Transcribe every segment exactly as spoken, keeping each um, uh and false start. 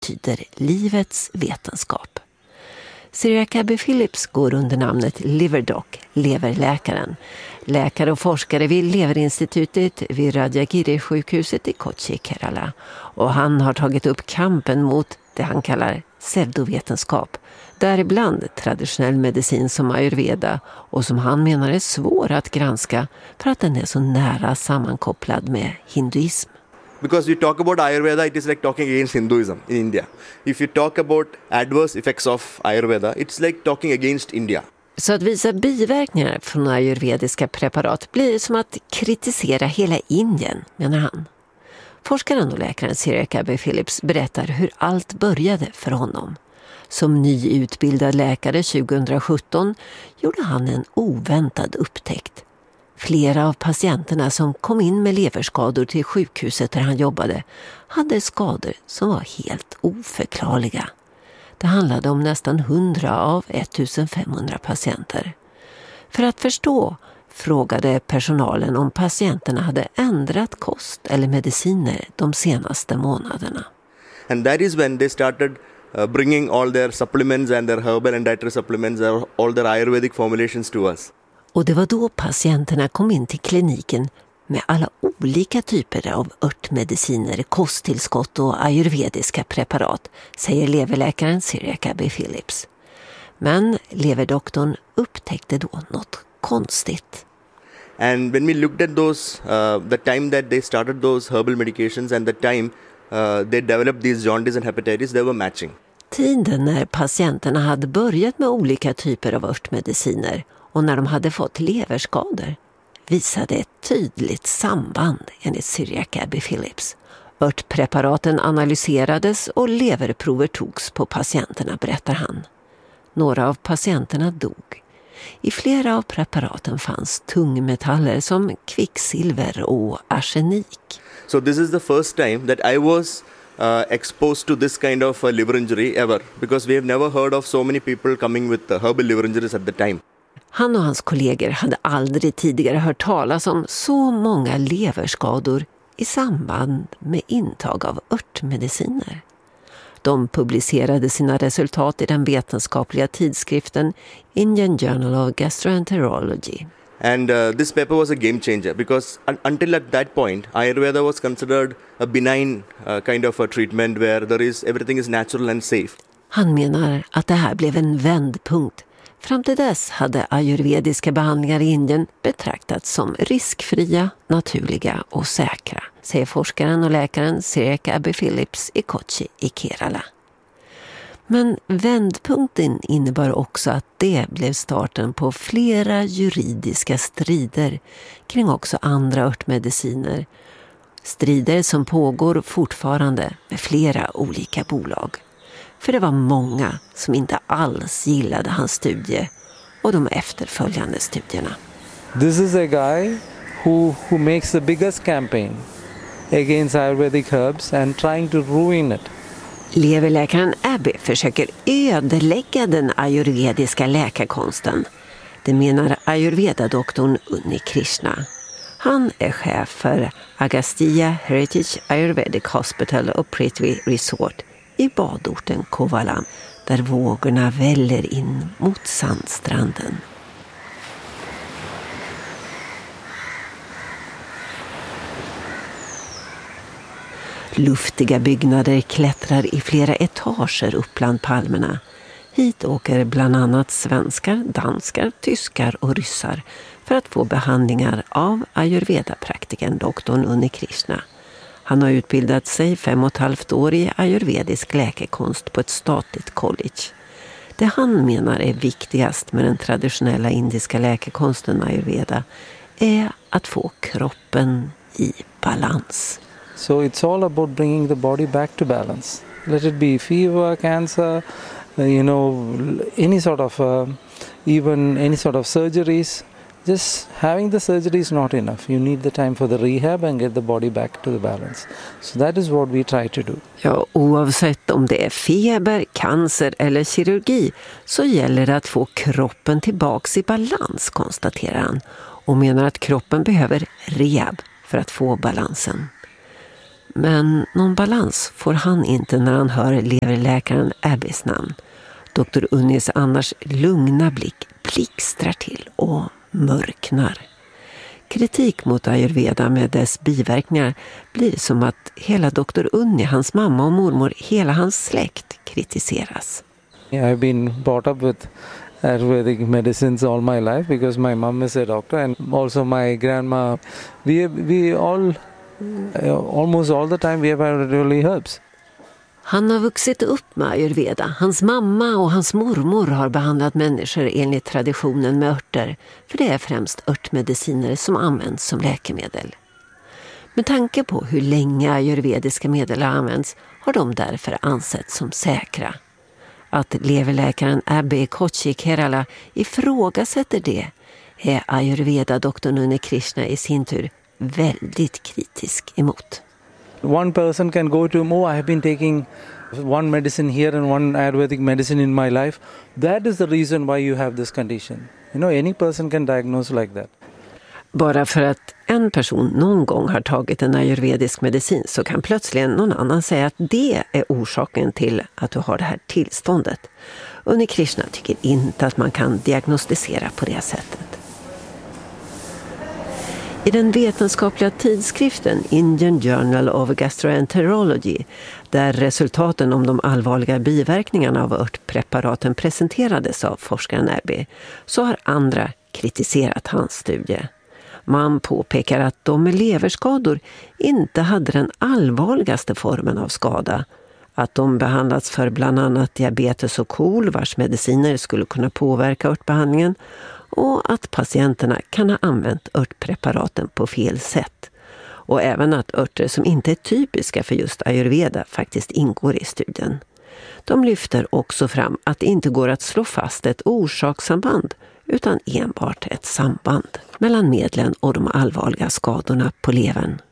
betyder livets vetenskap. Cyriac Abbey-Phillips går under namnet Liverdoc, leverläkaren. Läkare och forskare vid Leverinstitutet vid Rajagiri-sjukhuset i Kochi, Kerala. Och han har tagit upp kampen mot det han kallar pseudovetenskap. Däribland traditionell medicin som ayurveda och som han menar är svår att granska för att den är så nära sammankopplad med hinduism. Because we talk about Ayurveda, it is like talking against Hinduism in India. If you talk about adverse effects of Ayurveda, it's like talking against India. Så att visa biverkningar från ayurvediska preparat blir som att kritisera hela Indien, menar han. Forskaren och läkaren Cyriac Abbey-Phillips berättar hur allt började för honom. Som nyutbildad läkare tjugohundrasjutton gjorde han en oväntad upptäckt. Flera av patienterna som kom in med leverskador till sjukhuset där han jobbade hade skador som var helt oförklarliga. Det handlade om nästan hundra av ettusenfemhundra patienter. För att förstå frågade personalen om patienterna hade ändrat kost eller mediciner de senaste månaderna. And that is when they started uh, bringing all their supplements and their herbal and dietary supplements, all their ayurvedic formulations to us. Och det var då patienterna kom in till kliniken med alla olika typer av örtmediciner, kosttillskott och ayurvediska preparat, säger leverläkaren Cyriac Abbey-Phillips. Men leverdoktorn upptäckte då något konstigt. And when we looked at those, uh, the time that they started those herbal medications and the time uh, they developed these jaundice and hepatitis, they were matching. Tiden när patienterna hade börjat med olika typer av örtmediciner och när de hade fått leverskador visade ett tydligt samband enligt Cyriac Abbey-Phillips. Örtpreparaten analyserades och leverprover togs på patienterna, berättar han. Några av patienterna dog. I flera av preparaten fanns tungmetaller som kvicksilver och arsenik. So this is the first time that I was uh, exposed to this kind of uh, liver injury ever, because we have never heard of so many people coming with uh, herbal liver injuries at the time. Han och hans kollegor hade aldrig tidigare hört talas om så många leverskador i samband med intag av örtmediciner. De publicerade sina resultat i den vetenskapliga tidskriften Indian Journal of Gastroenterology. And uh, this paper was a game changer because un- until at that point, Ayurveda was considered a benign uh, kind of a treatment where there is everything is natural and safe. Han menar att det här blev en vändpunkt. Fram till dess hade ayurvediska behandlingar i Indien betraktats som riskfria, naturliga och säkra, säger forskaren och läkaren Cyriac Abbey-Phillips i Kochi i Kerala. Men vändpunkten innebar också att det blev starten på flera juridiska strider kring också andra örtmediciner. Strider som pågår fortfarande med flera olika bolag. För det var många som inte alls gillade hans studie och de efterföljande studierna. This is a guy who, who makes the biggest campaign against Ayurvedic herbs and trying to ruin it. Leverläkaren Abbey försöker ödelägga den ayurvediska läkarkonsten. Det menar ayurveda-doktorn Unni Krishna. Han är chef för Agastya Heritage Ayurvedic Hospital och Prithvi Resort i badorten Kovalam, där vågorna väller in mot sandstranden. Luftiga byggnader klättrar i flera etager upp bland palmerna. Hit åker bland annat svenskar, danskar, tyskar och ryssar för att få behandlingar av ayurveda-praktikern doktorn Unni Krishna. Han har utbildat sig fem och ett halvt år i ayurvedisk läkekonst på ett statligt college. Det han menar är viktigast med den traditionella indiska läkekonsten ayurveda är att få kroppen i balans. So it's all about bringing the body back to balance. Let it be fever, cancer, you know, any sort of, uh, even any sort of surgeries. Just having the surgery is not enough. You need the time for the rehab and get the body back to the balance. So that is what we try to do. Ja, oavsett om det är feber, cancer eller kirurgi så gäller det att få kroppen tillbaks i balans, konstaterar han. Och menar att kroppen behöver rehab för att få balansen. Men någon balans får han inte när han hör leverläkaren Abbys namn. doktor Unnis annars lugna blick blixtrar till och mörknar. Kritik mot ayurveda med dess biverkningar blir som att hela doktor Unni, hans mamma och mormor, hela hans släkt kritiseras. I've been brought up with Ayurvedic medicines all my life because my mom is a doctor and also my grandma. We we all uh, almost all the time we have Ayurvedic herbs. Han har vuxit upp med ayurveda. Hans mamma och hans mormor har behandlat människor enligt traditionen med örter, för det är främst örtmediciner som används som läkemedel. Med tanke på hur länge ayurvediska medel har använts har de därför ansetts som säkra. Att leverläkaren Abby Kochi Kerala ifrågasätter det är ayurveda-doktorn Unni Krishna i sin tur väldigt kritisk emot. One person can go to, oh, I have been taking one medicine here and one Ayurvedic medicine in my life. That is the reason why you have this condition. You know, any person can diagnose like that. Bara för att en person någon gång har tagit en ayurvedisk medicin så kan plötsligt någon annan säga att det är orsaken till att du har det här tillståndet. Unni Krishna tycker inte att man kan diagnostisera på det sättet. I den vetenskapliga tidskriften Indian Journal of Gastroenterology, där resultaten om de allvarliga biverkningarna av örtpreparaten presenterades av forskaren Abby, så har andra kritiserat hans studie. Man påpekar att de med leverskador inte hade den allvarligaste formen av skada, att de behandlats för bland annat diabetes och KOL vars mediciner skulle kunna påverka örtbehandlingen, och att patienterna kan ha använt örtpreparaten på fel sätt. Och även att örter som inte är typiska för just ayurveda faktiskt ingår i studien. De lyfter också fram att det inte går att slå fast ett orsakssamband utan enbart ett samband mellan medlen och de allvarliga skadorna på levern.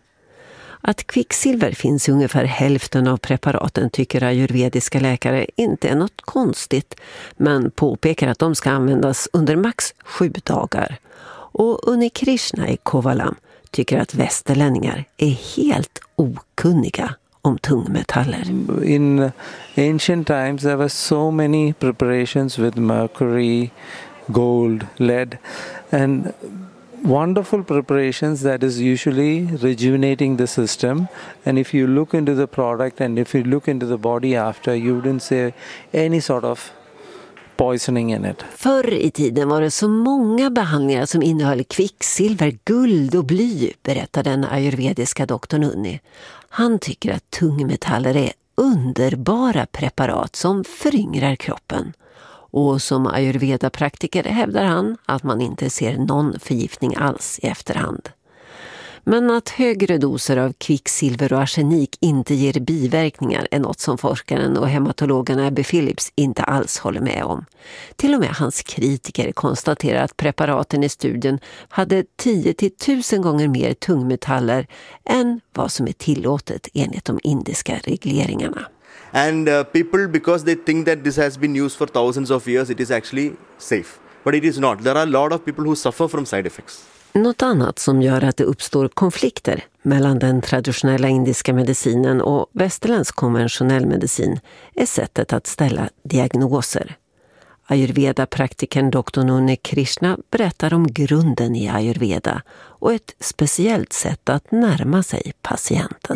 Att kvicksilver finns i ungefär hälften av preparaten tycker ayurvediska läkare inte är något konstigt, men påpekar att de ska användas under max sju dagar. Och Unni Krishna i Kovalam tycker att västerlänningar är helt okunniga om tungmetaller. In ancient times there were so many preparations with mercury, gold, lead and wonderful preparations that is usually rejuvenating the system, and if you look into the product and if you look into the body after, you wouldn't say any sort of poisoning in it. Förr i tiden var det så många behandlingar som innehöll kvicksilver, guld och bly, berättar den ayurvediska doktorn Unni. Han tycker att tungmetaller är underbara preparat som föryngrar kroppen. Och som ayurveda-praktiker hävdar han att man inte ser någon förgiftning alls i efterhand. Men att högre doser av kvicksilver och arsenik inte ger biverkningar är något som forskaren och hematologen Abby Phillips inte alls håller med om. Till och med hans kritiker konstaterar att preparaten i studien hade tio till tusen gånger mer tungmetaller än vad som är tillåtet enligt de indiska regleringarna. And uh, people, because they think that this has been used for thousands of years, it is actually safe. But it is not. There are a lot of people who suffer from side effects. Något annat som gör att det uppstår konflikter mellan den traditionella indiska medicinen och västerländsk konventionell medicin är sättet att ställa diagnoser. Ayurveda-praktikern doktor Unni Krishna berättar om grunden i ayurveda och ett speciellt sätt att närma sig patienten.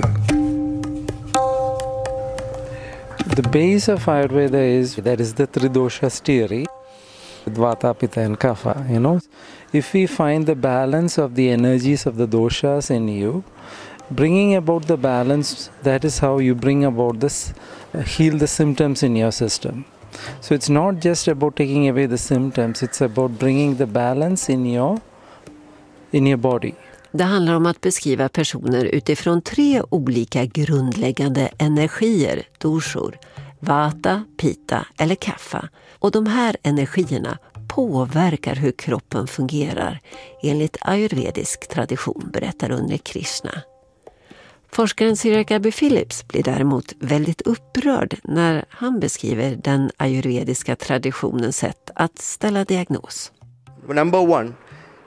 The base of Ayurveda is, that is the three doshas theory, Vata, Pitta and Kapha, you know. If we find the balance of the energies of the doshas in you, bringing about the balance, that is how you bring about this, uh, heal the symptoms in your system. So it's not just about taking away the symptoms, it's about bringing the balance in your, in your body. Det handlar om att beskriva personer utifrån tre olika grundläggande energier, doshor, Vata, Pitta eller Kapha. Och de här energierna påverkar hur kroppen fungerar enligt ayurvedisk tradition, berättar Unni Krishna. Forskaren Cyrek Abby Phillips blir däremot väldigt upprörd när han beskriver den ayurvediska traditionens sätt att ställa diagnos. Number one,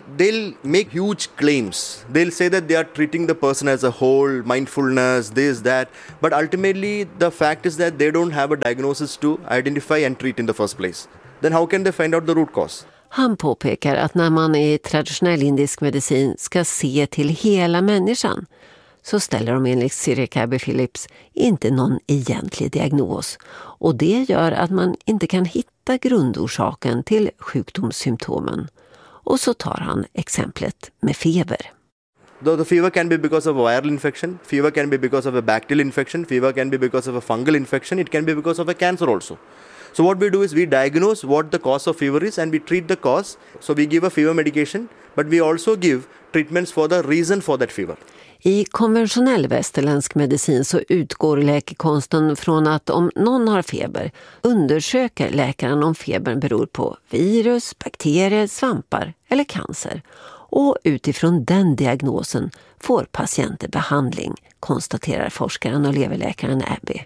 they'll make huge claims. They'll say that they are treating the person as a whole, mindfulness, this, that. But ultimately, the fact is that they don't have a diagnosis to identify and treat in the first place. Then how can they find out the root cause? Han påpekar att när man i traditionell indisk medicin ska se till hela människan så ställer de enligt Ciriac Abbey Phillips inte någon egentlig diagnos. Och det gör att man inte kan hitta grundorsaken till sjukdomssymptomen. Och så tar han exemplet med feber. Though the fever can be because of a viral infection, fever can be because of a bacterial infection, fever can be because of a fungal infection, it can be because of a cancer also. So what we do is we diagnose what the cause of fever is and we treat the cause. So we give a fever medication, but we also give treatments for the reason for that fever. I konventionell västerländsk medicin så utgår läkekonsten från att om någon har feber undersöker läkaren om febern beror på virus, bakterier, svampar eller cancer. Och utifrån den diagnosen får patienter behandling, konstaterar forskaren och leverläkaren Abbey.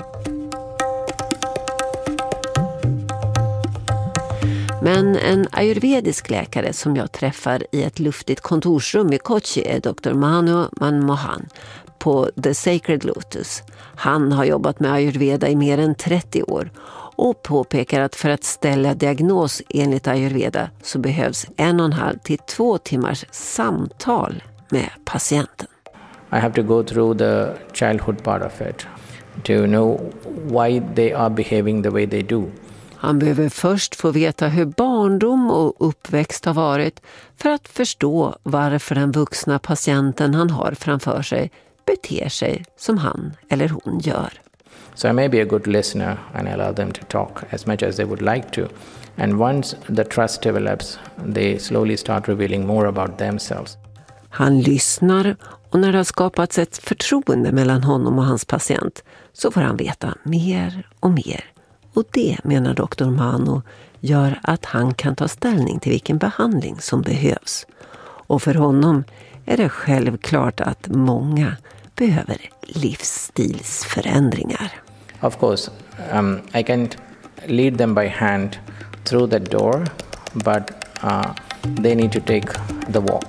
Men en ayurvedisk läkare som jag träffar i ett luftigt kontorsrum i Kochi är doktor Manu Manmohan på The Sacred Lotus. Han har jobbat med ayurveda i mer än trettio år och påpekar att för att ställa diagnos enligt ayurveda så behövs en och en halv till två timmars samtal med patienten. I have to go through the childhood part of it to know why they are behaving the way they do. Han behöver först få veta hur barndom och uppväxt har varit för att förstå varför den vuxna patienten han har framför sig beter sig som han eller hon gör. So I may be a good listener and allow them to talk as much as they would like to. And once the trust develops, they slowly start revealing more about themselves. Han lyssnar och när det har skapats ett förtroende mellan honom och hans patient så får han veta mer och mer. Och det, menar doktor Manu, gör att han kan ta ställning till vilken behandling som behövs. Och för honom är det självklart att många behöver livsstilsförändringar. Of course, um, I can lead them by hand through the door, but uh, they need to take the walk.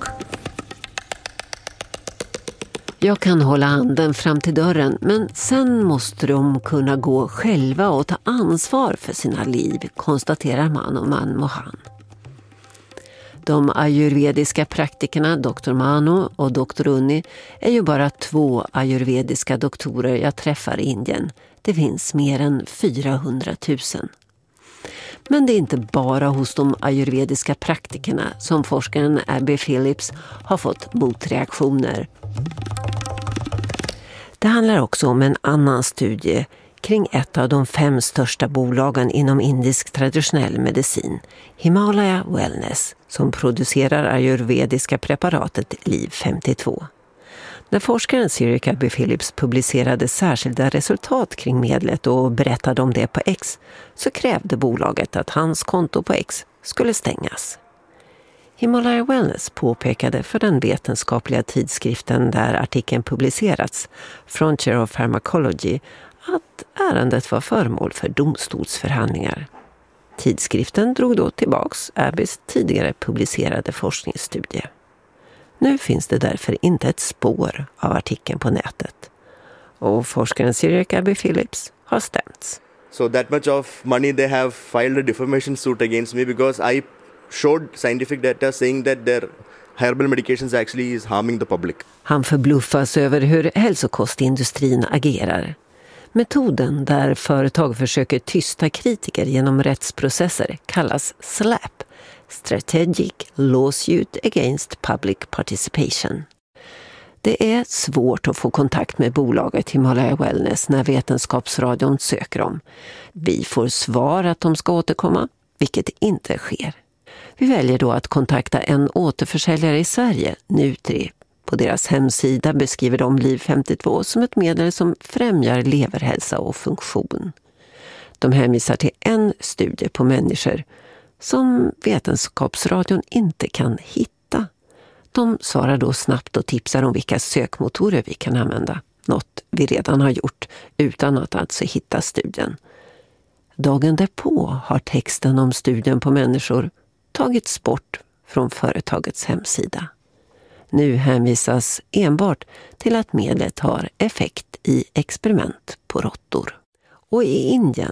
Jag kan hålla handen fram till dörren, men sen måste de kunna gå själva och ta ansvar för sina liv, konstaterar Manu Manmohan. De ayurvediska praktikerna doktor Manu och doktor Unni är ju bara två ayurvediska doktorer jag träffar i Indien. Det finns mer än fyrahundratusen. Men det är inte bara hos de ayurvediska praktikerna som forskaren Abbey Phillips har fått motreaktioner. Det handlar också om en annan studie kring ett av de fem största bolagen inom indisk traditionell medicin, Himalaya Wellness, som producerar ayurvediska preparatet Liv femtiotvå. När forskaren Ciriac Abbey Phillips publicerade särskilda resultat kring medlet och berättade om det på X så krävde bolaget att hans konto på X skulle stängas. Himalaya Wellness påpekade för den vetenskapliga tidskriften där artikeln publicerats, Frontier of Pharmacology, att ärendet var föremål för domstolsförhandlingar. Tidskriften drog då tillbaks Abbeys tidigare publicerade forskningsstudie. Nu finns det därför inte ett spår av artikeln på nätet. Och forskaren Ciriac Abbey Phillips har stämts. So that much of money they have filed a defamation suit against me because I showed scientific data saying that their herbal medications actually is harming the public. Han förbluffas över hur hälsokostindustrin agerar. Metoden där företag försöker tysta kritiker genom rättsprocesser kallas SLAP, Strategic Lawsuit Against Public Participation. Det är svårt att få kontakt med bolaget Himalaya Wellness när Vetenskapsradion söker dem. Vi får svar att de ska återkomma, vilket inte sker. Vi väljer då att kontakta en återförsäljare i Sverige, Nutri. På deras hemsida beskriver de Liv femtiotvå som ett medel som främjar leverhälsa och funktion. De hänvisar till en studie på människor som Vetenskapsradion inte kan hitta. De svarar då snabbt och tipsar om vilka sökmotorer vi kan använda. Något vi redan har gjort utan att alltså hitta studien. Dagen därpå har texten om studien på människor tagits bort från företagets hemsida. Nu hänvisas enbart till att medlet har effekt i experiment på råttor. Och i Indien